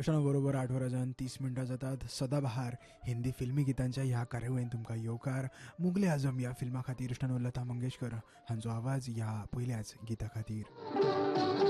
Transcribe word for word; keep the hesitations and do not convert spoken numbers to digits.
इश्टानो बरोबर आठ वरांच्यान तीस मिनटां जातात. सदाबहार हिंदी फिल्मी गितांच्या ह्या कार्यावळीन तुमकां येवकार. मुगले आझम ह्या फिल्मा खातीर इश्टानो लता मंगेशकर हांचो आवाज ह्या पयल्याच गिता खातीर.